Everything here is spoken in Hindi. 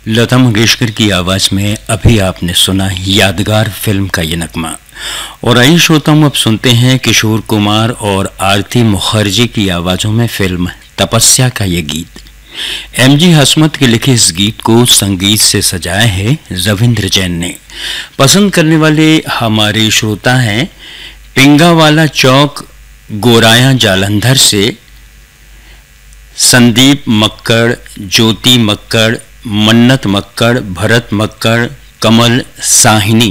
लता मंगेशकर की आवाज में अभी आपने सुना यादगार फिल्म का ये नगमा। और आइए श्रोताओं, अब सुनते हैं किशोर कुमार और आरती मुखर्जी की आवाजों में फिल्म तपस्या का ये गीत। एमजी हसमत के लिखे इस गीत को संगीत से सजाया है रविंद्र जैन ने। पसंद करने वाले हमारे श्रोता हैं पिंगावाला चौक, गोराया जालंधर से संदीप मक्कड़, ज्योति मक्कड़, मन्नत मक्कड़, भरत मक्कड़, कमल साहिनी।